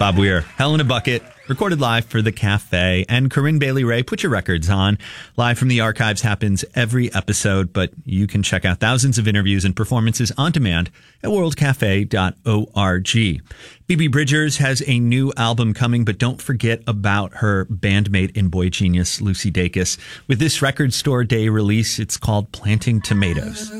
Bob Weir, Hell in a Bucket, recorded live for The Cafe. And Corinne Bailey Ray, Put Your Records On. Live from the archives happens every episode, but you can check out thousands of interviews and performances on demand at worldcafe.org. Phoebe Bridgers has a new album coming, but don't forget about her bandmate in Boy Genius, Lucy Dacus. With this Record Store Day release, it's called Planting Tomatoes.